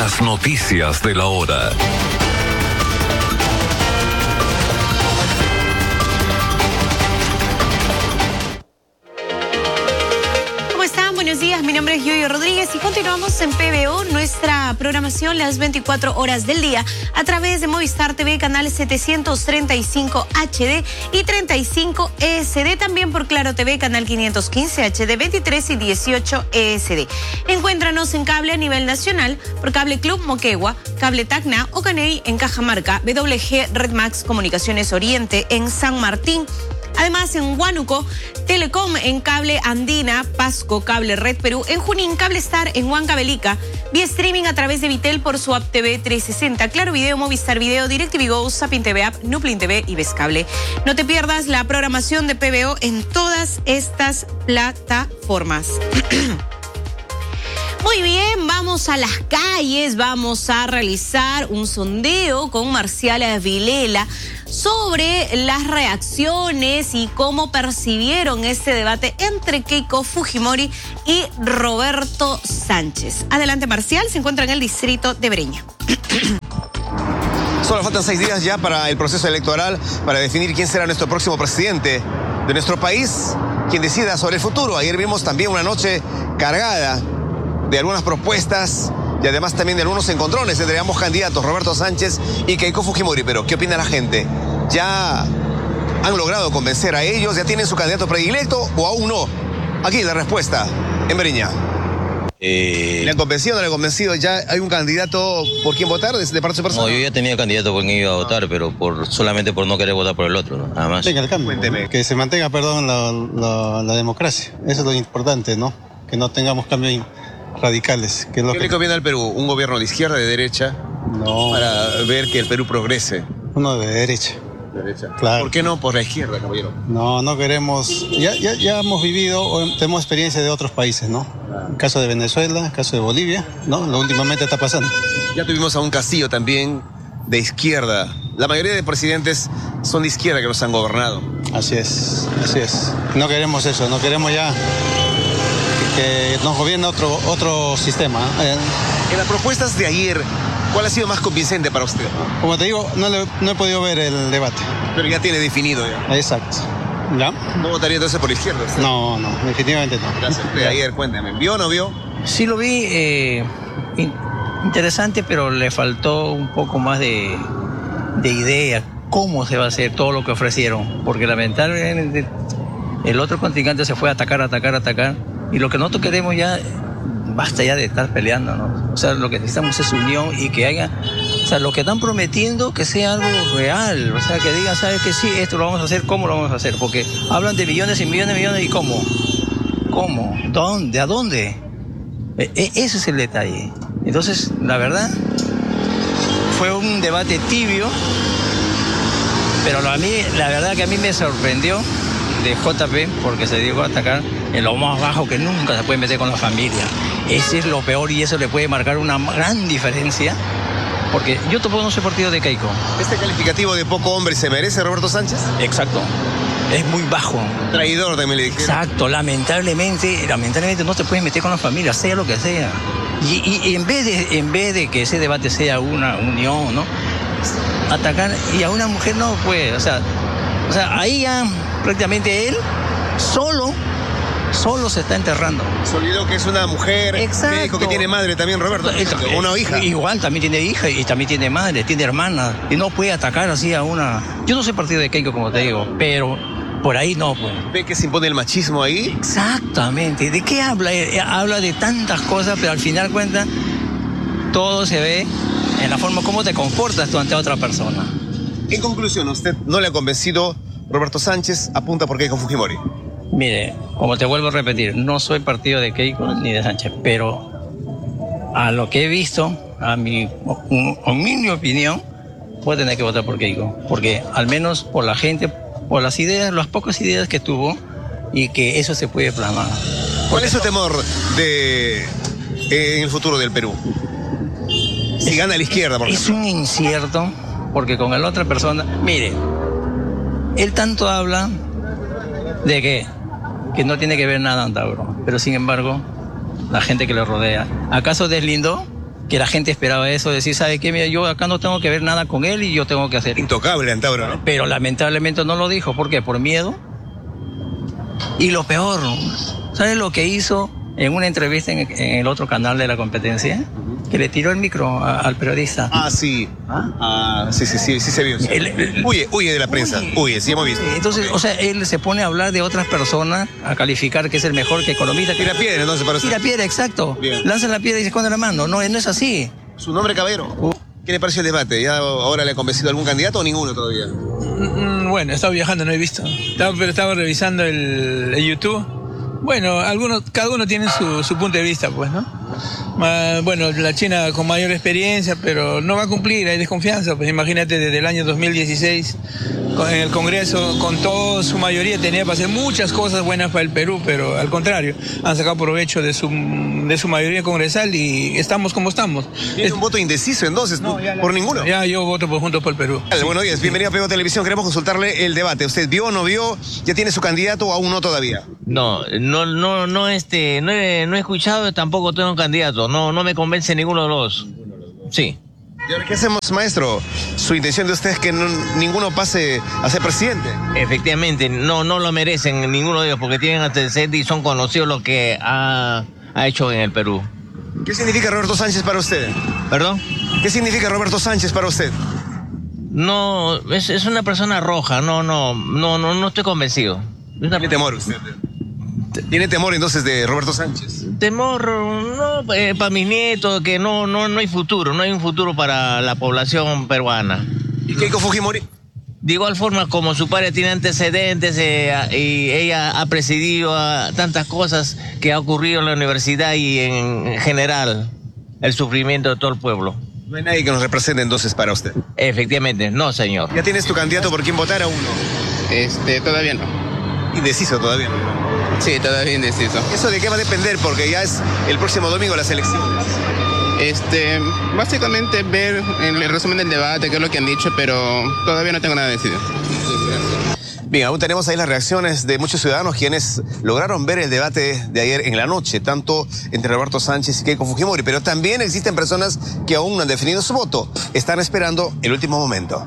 Las noticias de la hora. Buenos días, mi nombre es Yoyo Rodríguez y continuamos en PBO, nuestra programación las 24 horas del día a través de Movistar TV, canal 735 HD y 35 ESD, también por Claro TV, canal 515 HD, 23 y 18 ESD. Encuéntranos en cable a nivel nacional por Cable Club Moquegua, Cable Tacna, Ocaney en Cajamarca, WG Redmax Comunicaciones Oriente en San Martín. Además, en Huánuco, Telecom en Cable Andina, Pasco, Cable Red Perú, en Junín, Cable Star en Huancavelica, vía streaming a través de Vitel por su app TV 360, Claro Video, Movistar Video, DirecTV Go, Sapin TV App, Nuplin TV y Vescable. No te pierdas la programación de PBO en todas estas plataformas. Muy bien, vamos a las calles, vamos a realizar un sondeo con Marciala Vilela sobre las reacciones y cómo percibieron este debate entre Keiko Fujimori y Roberto Sánchez. Adelante, Marcial, se encuentra en el distrito de Breña. Solo faltan 6 días ya para el proceso electoral, para definir quién será nuestro próximo presidente de nuestro país, quien decida sobre el futuro. Ayer vimos también una noche cargada de algunas propuestas y además también de algunos encontrones entre ambos candidatos, Roberto Sánchez y Keiko Fujimori. Pero, ¿qué opina la gente? ¿Ya han logrado convencer a ellos? ¿Ya tienen su candidato predilecto o aún no? Aquí la respuesta, en Breña. ¿Le han convencido o no le han convencido? ¿Ya hay un candidato por quien votar de parte de su persona? No, yo ya tenía candidato por quien iba a votar, pero solamente por no querer votar por el otro, ¿no? Nada más. Venga, el cambio. Cuénteme. Que se mantenga, la democracia. Eso es lo importante, ¿no? Que no tengamos cambios radicales. ¿Qué le conviene al Perú? ¿Un gobierno de izquierda, de derecha? No. Para ver que el Perú progrese. Uno de derecha. Claro. ¿Por qué no por la izquierda, caballero? No queremos. Ya hemos vivido, tenemos experiencia de otros países, ¿no? El caso de Venezuela, el caso de Bolivia, ¿no? Lo últimamente está pasando. Ya tuvimos a un Castillo también de izquierda. La mayoría de presidentes son de izquierda que nos han gobernado. Así es. No queremos eso, no queremos ya que nos gobierne otro sistema. En las propuestas de ayer, ¿cuál ha sido más convincente para usted? Como te digo, no he podido ver el debate. Pero ya tiene definido ya. Exacto. ¿Ya? ¿No votaría entonces por izquierda? ¿Sí? No, definitivamente no. Gracias. De ayer, cuéntame, ¿vio o no vio? Sí lo vi, interesante, pero le faltó un poco más de idea, cómo se va a hacer todo lo que ofrecieron, porque lamentablemente el otro contrincante se fue a atacar, y lo que nosotros queremos ya, basta ya de estar peleando, ¿no? O sea, lo que necesitamos es unión y que haya, o sea, lo que están prometiendo que sea algo real, o sea, que digan, ¿sabes qué? Sí, esto lo vamos a hacer, ¿cómo lo vamos a hacer? Porque hablan de millones y millones, ¿y cómo? ¿Cómo? ¿Dónde? ¿A dónde? Ese es el detalle. Entonces, la verdad, fue un debate tibio, pero la verdad que a mí me sorprendió de JP, porque se dio a atacar en lo más bajo, que nunca se puede meter con la familia. Ese es lo peor y eso le puede marcar una gran diferencia, porque yo tampoco no soy partido de Keiko. ¿Este calificativo de poco hombre se merece Roberto Sánchez? Exacto. Es muy bajo. Traidor, también le dije. Exacto, lamentablemente no te puedes meter con la familia, sea lo que sea. Y en vez de que ese debate sea una unión, ¿no? Atacar, y a una mujer no puede, o sea, ahí ya prácticamente él solo se está enterrando. Se olvidó que es una mujer. Exacto. Que dijo que tiene madre también, Roberto. Una hija. Igual, también tiene hija y también tiene madre, tiene hermana. Y no puede atacar así a una. Yo no soy partido de Keiko, como te digo, pero por ahí no, pues. ¿Ve que se impone el machismo ahí? Exactamente. ¿De qué habla? Habla de tantas cosas, pero al final cuenta, todo se ve en la forma como te comportas tú ante otra persona. En conclusión, ¿usted no le ha convencido Roberto Sánchez? Apunta por Keiko Fujimori. Mire, como te vuelvo a repetir, no soy partido de Keiko ni de Sánchez, pero a lo que he visto, a mi opinión, voy a tener que votar por Keiko, porque al menos por la gente, por las ideas, las pocas ideas que tuvo, y que eso se puede plasmar. ¿Cuál es su temor en el futuro del Perú? Si gana la izquierda, por ejemplo. Es un incierto, porque con la otra persona, mire, él tanto habla de que no tiene que ver nada Antauro, pero sin embargo, la gente que le rodea, ¿acaso deslindó? que la gente esperaba eso, decir, ¿sabe qué? Mira, yo acá no tengo que ver nada con él y yo tengo que hacer. Intocable Antauro, ¿no? Pero lamentablemente no lo dijo. ¿Por qué? Por miedo. Y lo peor, ¿sabes lo que hizo en una entrevista en el otro canal de la competencia? Que le tiró el micro al periodista. Ah, sí. Sí se vio. Sí. Huye de la prensa. Huye, sí hemos visto. Entonces, o sea, él se pone a hablar de otras personas, a calificar que es el mejor, que economista. Tira piedra, entonces, para usted. Tira piedra, exacto. Bien. Lanza la piedra y se esconde la mano. No es así. ¿Su nombre, Cabero? ¿Qué le pareció el debate? ¿Ya ahora le ha convencido algún candidato o ninguno todavía? Bueno, he estado viajando, no he visto. Estaba revisando el YouTube. Bueno, cada uno tiene su punto de vista, pues, ¿no? Bueno, la China con mayor experiencia, pero no va a cumplir, hay desconfianza. Pues imagínate, desde el año 2016, en el Congreso, con toda su mayoría, tenía para hacer muchas cosas buenas para el Perú, pero al contrario, han sacado provecho de su mayoría congresal y estamos como estamos. ¿Tiene un voto indeciso entonces? No, ¿por ninguno? Ya yo voto por Juntos por el Perú. Buenos días, bienvenido a PBO Televisión. Queremos consultarle el debate. ¿Usted vio o no vio? ¿Ya tiene su candidato o aún no todavía? No he escuchado, tampoco tengo un candidato. No me convence ninguno de los. Sí. ¿Y ahora qué hacemos, maestro? Su intención de usted es que ninguno pase a ser presidente. Efectivamente, no lo merecen ninguno de ellos porque tienen antecedentes y son conocidos lo que ha hecho en el Perú. ¿Qué significa Roberto Sánchez para usted? ¿Perdón? ¿Qué significa Roberto Sánchez para usted? No, es una persona roja. No estoy convencido. ¿Tiene temor usted? ¿Tiene temor entonces de Roberto Sánchez? Temor, no, para mis nietos, que no hay futuro, no hay un futuro para la población peruana. ¿Y Keiko Fujimori? De igual forma, como su padre tiene antecedentes y ella ha presidido tantas cosas que ha ocurrido en la universidad y en general el sufrimiento de todo el pueblo. No hay nadie que nos represente entonces para usted. Efectivamente, no, señor. ¿Ya tienes tu candidato por quién votar aún no? Todavía no. Indeciso todavía, ¿no? Sí, todavía indeciso. ¿Eso de qué va a depender? Porque ya es el próximo domingo las elecciones. Básicamente ver en el resumen del debate qué es lo que han dicho, pero todavía no tengo nada decidido. Bien, aún tenemos ahí las reacciones de muchos ciudadanos quienes lograron ver el debate de ayer en la noche, tanto entre Roberto Sánchez y Keiko Fujimori, pero también existen personas que aún no han definido su voto, están esperando el último momento.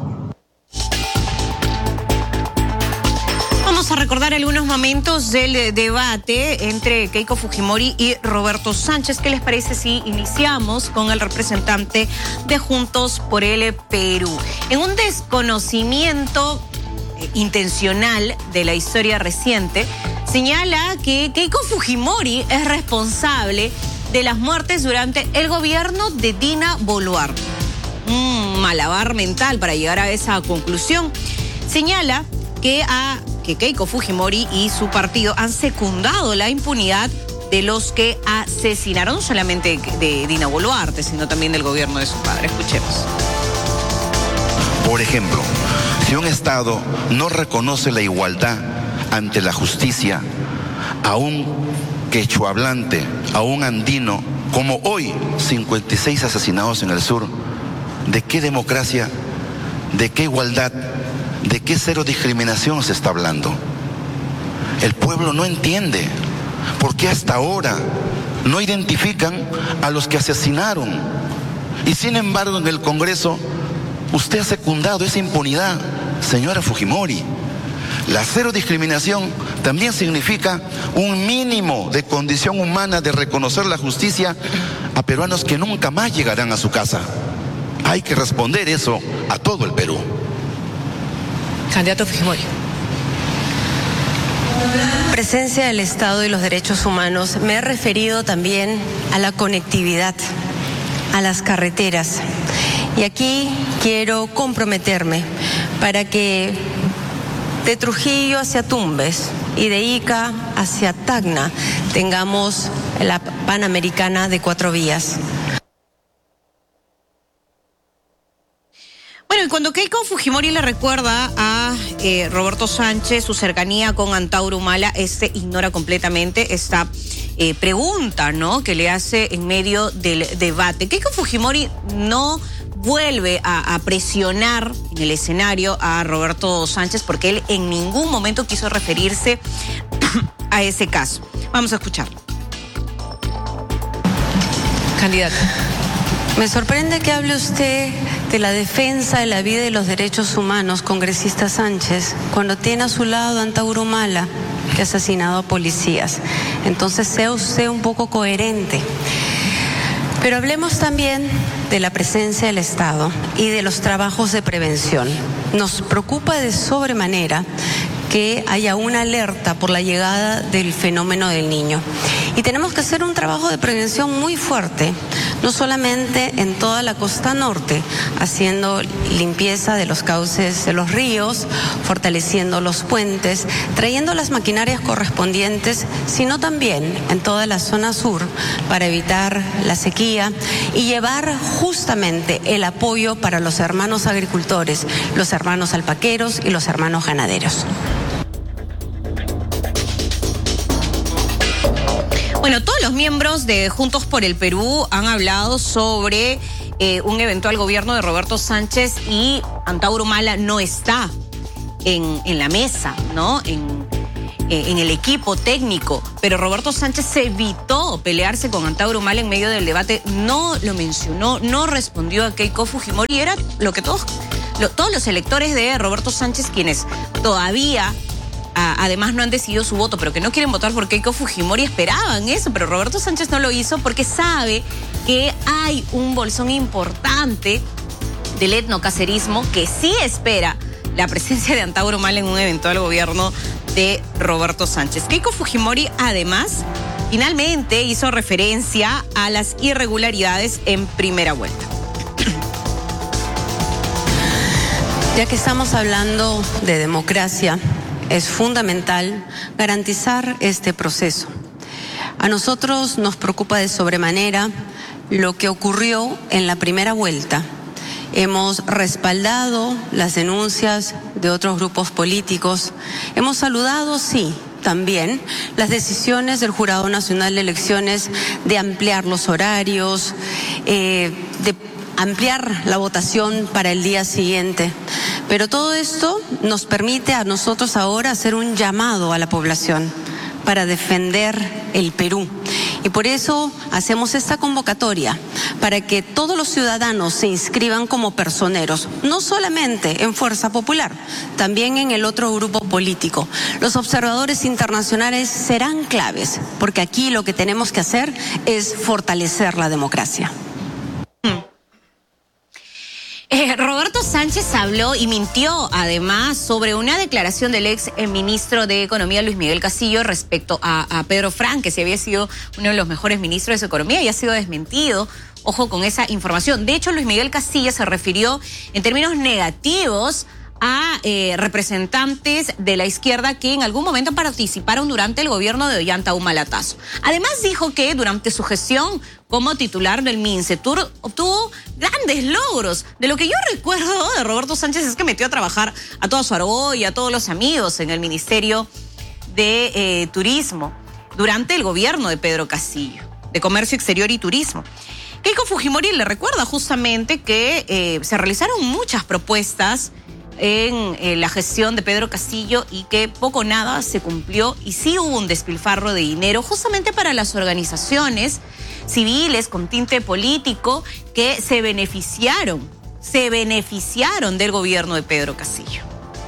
Vamos a recordar algunos momentos del debate entre Keiko Fujimori y Roberto Sánchez. ¿Qué les parece si iniciamos con el representante de Juntos por el Perú? En un desconocimiento intencional de la historia reciente, señala que Keiko Fujimori es responsable de las muertes durante el gobierno de Dina Boluarte. Un malabar mental para llegar a esa conclusión. Señala que Keiko Fujimori y su partido han secundado la impunidad de los que asesinaron no solamente de Dina Boluarte, sino también del gobierno de su padre. Escuchemos. Por ejemplo, si un Estado no reconoce la igualdad ante la justicia a un quechuahablante, a un andino, como hoy 56 asesinados en el sur, ¿de qué democracia, de qué igualdad, de qué cero discriminación se está hablando? El pueblo no entiende por qué hasta ahora no identifican a los que asesinaron. Y sin embargo en el Congreso usted ha secundado esa impunidad, señora Fujimori. La cero discriminación también significa un mínimo de condición humana de reconocer la justicia a peruanos que nunca más llegarán a su casa. Hay que responder eso a todo el Perú. Candidato Fujimori. Presencia del Estado y los derechos humanos. Me he referido también a la conectividad, a las carreteras. Y aquí quiero comprometerme para que de Trujillo hacia Tumbes y de Ica hacia Tacna tengamos la Panamericana de 4 vías. Bueno, y cuando Keiko Fujimori le recuerda a Roberto Sánchez su cercanía con Antauro Humala, ignora completamente esta pregunta, ¿no?, que le hace en medio del debate. Keiko Fujimori no vuelve a presionar en el escenario a Roberto Sánchez porque él en ningún momento quiso referirse a ese caso. Vamos a escuchar. Candidato. Me sorprende que hable usted de la defensa de la vida y los derechos humanos, congresista Sánchez, cuando tiene a su lado a Antauro Humala, que ha asesinado a policías. Entonces sea usted un poco coherente. Pero hablemos también de la presencia del Estado y de los trabajos de prevención. Nos preocupa de sobremanera que haya una alerta por la llegada del fenómeno del Niño. Y tenemos que hacer un trabajo de prevención muy fuerte, no solamente en toda la costa norte, haciendo limpieza de los cauces de los ríos, fortaleciendo los puentes, trayendo las maquinarias correspondientes, sino también en toda la zona sur para evitar la sequía y llevar justamente el apoyo para los hermanos agricultores, los hermanos alpaqueros y los hermanos ganaderos. Bueno, todos los miembros de Juntos por el Perú han hablado sobre un eventual gobierno de Roberto Sánchez y Antauro Humala no está en la mesa, ¿no? En el equipo técnico, pero Roberto Sánchez se evitó pelearse con Antauro Humala en medio del debate, no lo mencionó, no respondió a Keiko Fujimori, y era lo que todos los electores de Roberto Sánchez, quienes todavía además no han decidido su voto, pero que no quieren votar por Keiko Fujimori, esperaban eso, pero Roberto Sánchez no lo hizo porque sabe que hay un bolsón importante del etnocacerismo que sí espera la presencia de Antauro Humala en un eventual gobierno de Roberto Sánchez. Keiko Fujimori, además, finalmente hizo referencia a las irregularidades en primera vuelta. Ya que estamos hablando de democracia, es fundamental garantizar este proceso. A nosotros nos preocupa de sobremanera lo que ocurrió en la primera vuelta. Hemos respaldado las denuncias de otros grupos políticos. Hemos saludado, sí, también las decisiones del Jurado Nacional de Elecciones de ampliar los horarios, de ampliar la votación para el día siguiente. Pero todo esto nos permite a nosotros ahora hacer un llamado a la población para defender el Perú. Y por eso hacemos esta convocatoria, para que todos los ciudadanos se inscriban como personeros, no solamente en Fuerza Popular, también en el otro grupo político. Los observadores internacionales serán claves, porque aquí lo que tenemos que hacer es fortalecer la democracia. Roberto Sánchez habló y mintió además sobre una declaración del ex ministro de Economía, Luis Miguel Castillo, respecto a Pedro Frank, que si había sido uno de los mejores ministros de Economía y ha sido desmentido. Ojo con esa información. De hecho, Luis Miguel Castillo se refirió en términos negativos a representantes de la izquierda que en algún momento participaron durante el gobierno de Ollanta Humala Tazo. Además dijo que durante su gestión como titular del MINCETUR obtuvo grandes logros. De lo que yo recuerdo de Roberto Sánchez es que metió a trabajar a toda su argolla y a todos los amigos en el Ministerio de Turismo durante el gobierno de Pedro Castillo, de Comercio Exterior y Turismo. Keiko Fujimori le recuerda justamente que se realizaron muchas propuestas en la gestión de Pedro Castillo y que poco o nada se cumplió, y sí hubo un despilfarro de dinero justamente para las organizaciones civiles con tinte político que se beneficiaron del gobierno de Pedro Castillo.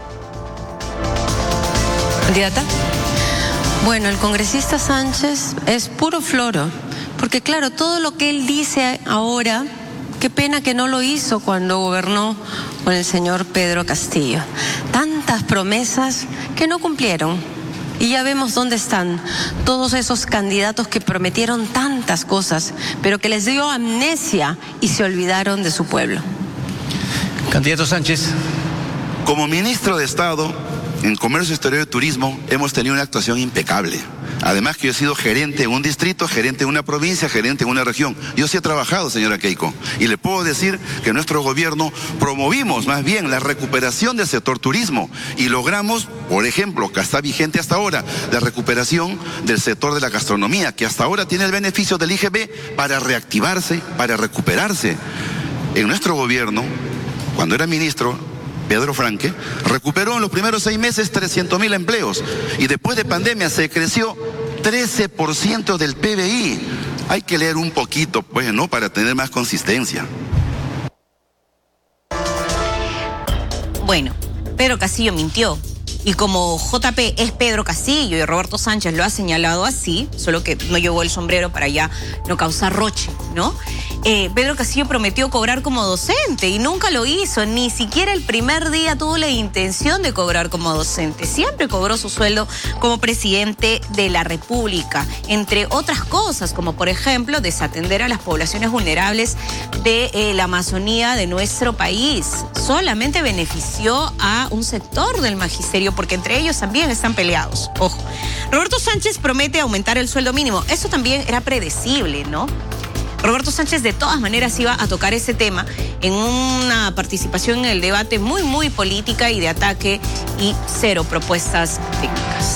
¿Candidata? Bueno, el congresista Sánchez es puro floro, porque claro, todo lo que él dice ahora, qué pena que no lo hizo cuando gobernó con el señor Pedro Castillo. Tantas promesas que no cumplieron. Y ya vemos dónde están todos esos candidatos que prometieron tantas cosas, pero que les dio amnesia y se olvidaron de su pueblo. Candidato Sánchez. Como ministro de Estado en Comercio Exterior y Turismo hemos tenido una actuación impecable. Además que yo he sido gerente en un distrito, gerente en una provincia, gerente en una región. Yo sí he trabajado, señora Keiko, y le puedo decir que nuestro gobierno promovimos más bien la recuperación del sector turismo y logramos, por ejemplo, que está vigente hasta ahora, la recuperación del sector de la gastronomía, que hasta ahora tiene el beneficio del IGB para reactivarse, para recuperarse. En nuestro gobierno, cuando era ministro, Pedro Franque recuperó en los primeros 6 meses 300.000 empleos y después de pandemia se creció 13% del PBI. Hay que leer un poquito, pues, ¿no? Para tener más consistencia. Bueno, Pedro Castillo mintió. Y como JP es Pedro Castillo y Roberto Sánchez lo ha señalado así, solo que no llevó el sombrero para ya no causar roche, ¿no? Pedro Castillo prometió cobrar como docente y nunca lo hizo, ni siquiera el primer día tuvo la intención de cobrar como docente. Siempre cobró su sueldo como presidente de la República, entre otras cosas, como por ejemplo desatender a las poblaciones vulnerables de la Amazonía de nuestro país. Solamente benefició a un sector del magisterio, porque entre ellos también están peleados. Ojo, Roberto Sánchez promete aumentar el sueldo mínimo. Eso también era predecible, ¿no? Roberto Sánchez de todas maneras iba a tocar ese tema en una participación en el debate muy política y de ataque y cero propuestas técnicas.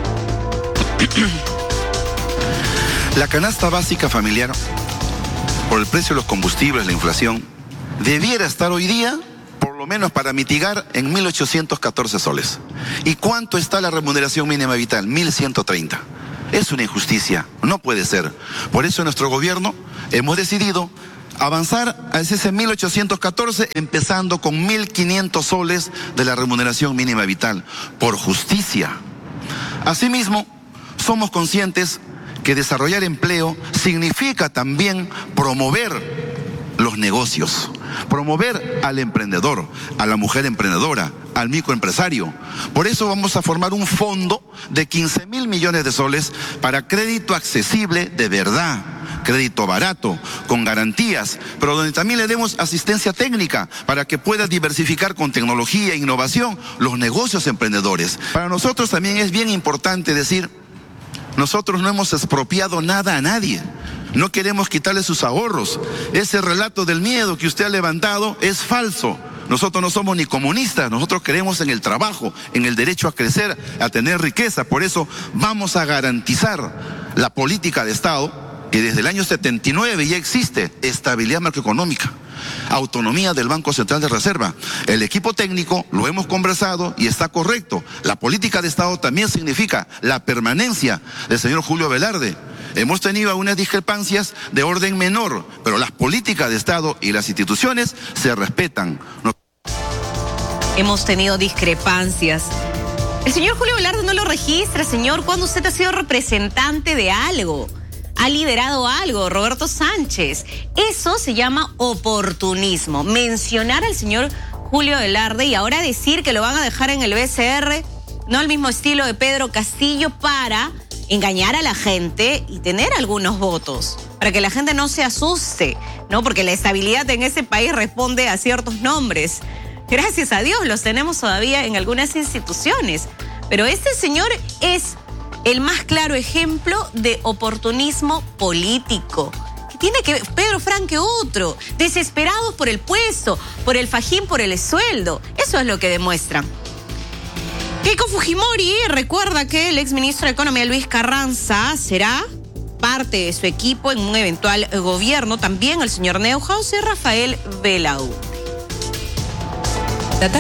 La canasta básica familiar, por el precio de los combustibles, la inflación, debiera estar hoy día, por lo menos para mitigar, en 1.814 soles. ¿Y cuánto está la remuneración mínima vital? 1.130. Es una injusticia, no puede ser. Por eso nuestro gobierno hemos decidido avanzar a ese 1.814, empezando con 1.500 soles de la remuneración mínima vital, por justicia. Asimismo, somos conscientes que desarrollar empleo significa también promover los negocios, promover al emprendedor, a la mujer emprendedora, al microempresario. Por eso vamos a formar un fondo de 15.000 millones de soles para crédito accesible de verdad, crédito barato, con garantías, pero donde también le demos asistencia técnica para que pueda diversificar con tecnología e innovación los negocios emprendedores. Para nosotros también es bien importante decir, nosotros no hemos expropiado nada a nadie. No queremos quitarle sus ahorros. Ese relato del miedo que usted ha levantado es falso. Nosotros no somos ni comunistas, nosotros creemos en el trabajo, en el derecho a crecer, a tener riqueza. Por eso vamos a garantizar la política de Estado, que desde el año 79 ya existe: estabilidad macroeconómica, autonomía del Banco Central de Reserva. El equipo técnico lo hemos conversado y está correcto. La política de Estado también significa la permanencia del señor Julio Velarde. Hemos tenido algunas discrepancias de orden menor, pero las políticas de Estado y las instituciones se respetan. Hemos tenido discrepancias. El señor Julio Velarde no lo registra, señor. ¿Cuándo usted ha sido representante de algo? Ha liderado algo, Roberto Sánchez. Eso se llama oportunismo. Mencionar al señor Julio Velarde y ahora decir que lo van a dejar en el BCR, no al mismo estilo de Pedro Castillo, para engañar a la gente y tener algunos votos, para que la gente no se asuste, ¿no? Porque la estabilidad en ese país responde a ciertos nombres. Gracias a Dios los tenemos todavía en algunas instituciones. Pero este señor es el más claro ejemplo de oportunismo político. ¿Qué tiene que ver Pedro Franque otro? Desesperados por el puesto, por el fajín, por el sueldo. Eso es lo que demuestran. Keiko Fujimori recuerda que el exministro de Economía Luis Carranza será parte de su equipo en un eventual gobierno. También el señor Neuhaus y Rafael Belaúnde. ¿Tata?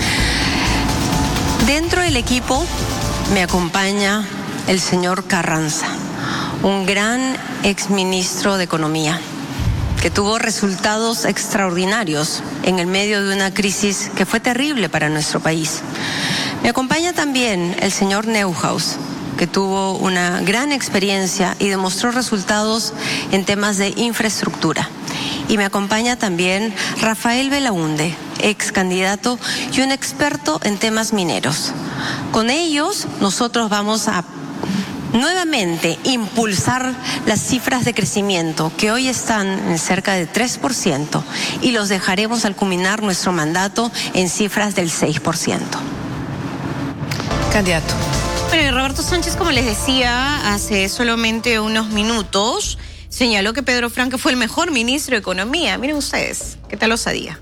Dentro del equipo me acompaña el señor Carranza, un gran exministro de Economía, que tuvo resultados extraordinarios en el medio de una crisis que fue terrible para nuestro país. Me acompaña también el señor Neuhaus, que tuvo una gran experiencia y demostró resultados en temas de infraestructura. Y me acompaña también Rafael Belaúnde, ex candidato y un experto en temas mineros. Con ellos nosotros vamos a nuevamente impulsar las cifras de crecimiento que hoy están en cerca de 3% y los dejaremos al culminar nuestro mandato en cifras del 6%. Candidato. Bueno, Roberto Sánchez, como les decía hace solamente unos minutos, señaló que Pedro Franque fue el mejor ministro de Economía. Miren ustedes, ¿qué tal osadía?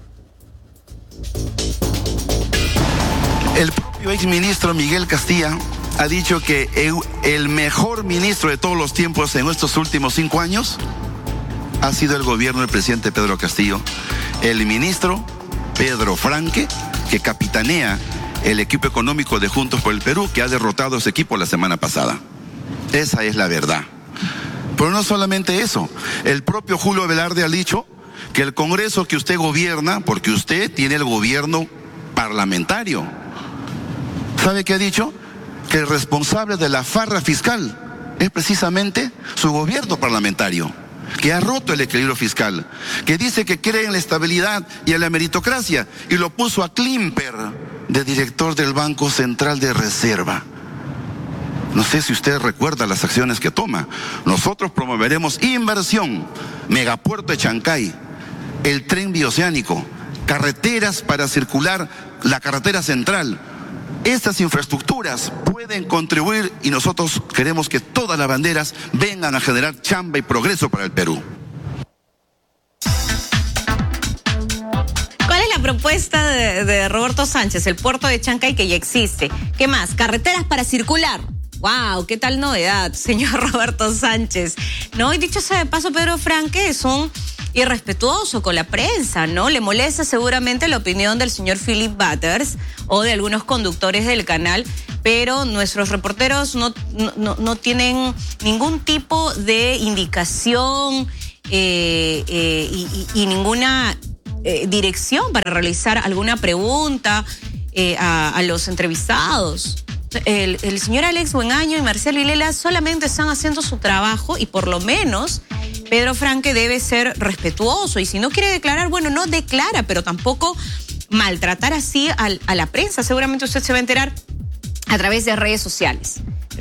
El propio exministro Miguel Castilla ha dicho que el mejor ministro de todos los tiempos en estos últimos 5 años ha sido el gobierno del presidente Pedro Castillo. El ministro Pedro Franque, que capitanea el equipo económico de Juntos por el Perú, que ha derrotado a ese equipo la semana pasada. Esa es la verdad. Pero no solamente eso, el propio Julio Velarde ha dicho que el Congreso que usted gobierna, porque usted tiene el gobierno parlamentario, ¿sabe qué ha dicho? Que el responsable de la farra fiscal es precisamente su gobierno parlamentario, que ha roto el equilibrio fiscal, que dice que cree en la estabilidad y en la meritocracia, y lo puso a Klimper de director del Banco Central de Reserva. No sé si usted recuerda las acciones que toma. Nosotros promoveremos inversión, megapuerto de Chancay, el tren bioceánico, carreteras para circular, la carretera central. Estas infraestructuras pueden contribuir y nosotros queremos que todas las banderas vengan a generar chamba y progreso para el Perú. ¿Cuál es la propuesta de Roberto Sánchez? El puerto de Chancay, que ya existe. ¿Qué más? Carreteras para circular. ¡Wow! ¡Qué tal novedad, señor Roberto Sánchez! No, y dicho sea de paso, Pedro Franque es un irrespetuoso con la prensa, ¿no? Le molesta seguramente la opinión del señor Philip Butters o de algunos conductores del canal, pero nuestros reporteros no tienen ningún tipo de indicación y ninguna dirección para realizar alguna pregunta a los entrevistados. El señor Alex Buenaño y Marcelo Vilela solamente están haciendo su trabajo y por lo menos Pedro Franque debe ser respetuoso y si no quiere declarar, bueno, no declara, pero tampoco maltratar así a la prensa. Seguramente usted se va a enterar a través de redes sociales.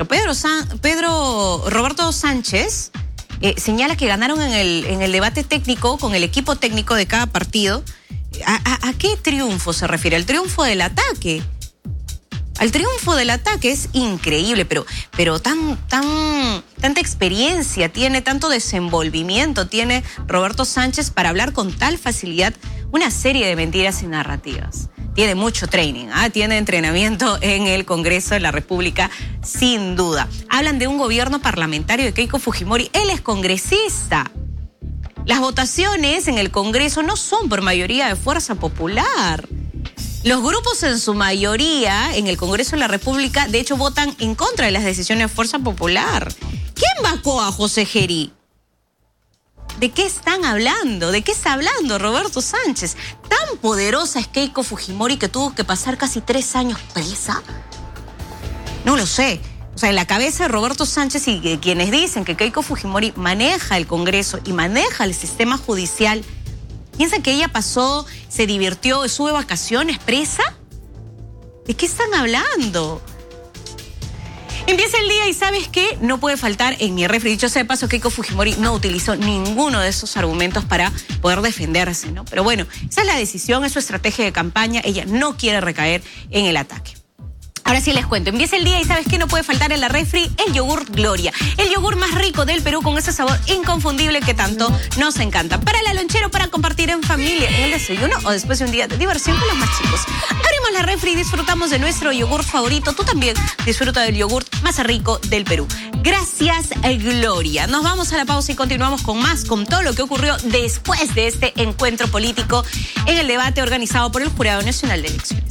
Pero Roberto Sánchez señala que ganaron en el debate técnico con el equipo técnico de cada partido. ¿A qué triunfo se refiere? ¿Al triunfo del ataque? Al triunfo del ataque. Es increíble, pero tanta experiencia tiene, tanto desenvolvimiento tiene Roberto Sánchez para hablar con tal facilidad una serie de mentiras y narrativas. Tiene mucho training, tiene entrenamiento en el Congreso de la República, sin duda. Hablan de un gobierno parlamentario de Keiko Fujimori. Él es congresista. Las votaciones en el Congreso no son por mayoría de fuerza popular. Los grupos en su mayoría en el Congreso de la República, de hecho, votan en contra de las decisiones de fuerza popular. ¿Quién vacó a José Gerí? ¿De qué están hablando? ¿De qué está hablando Roberto Sánchez? ¿Tan poderosa es Keiko Fujimori que tuvo que pasar casi 3 años presa? No lo sé. O sea, en la cabeza de Roberto Sánchez y de quienes dicen que Keiko Fujimori maneja el Congreso y maneja el sistema judicial, ¿piensan que ella pasó, se divirtió, estuvo de vacaciones presa? ¿De qué están hablando? Empieza el día y ¿sabes qué? No puede faltar en mi refri. Dicho sea de paso, Keiko Fujimori no utilizó ninguno de esos argumentos para poder defenderse, ¿no? Pero bueno, esa es la decisión, es su estrategia de campaña. Ella no quiere recaer en el ataque. Ahora sí les cuento, empieza el día y ¿sabes qué? No puede faltar en la refri el yogur Gloria. El yogur más rico del Perú con ese sabor inconfundible que tanto nos encanta. Para la lonchera, para compartir en familia, en el desayuno o después de un día de diversión con los más chicos. Abrimos la refri y disfrutamos de nuestro yogur favorito. Tú también disfruta del yogur más rico del Perú. Gracias, Gloria. Nos vamos a la pausa y continuamos con más, con todo lo que ocurrió después de este encuentro político en el debate organizado por el Jurado Nacional de Elecciones.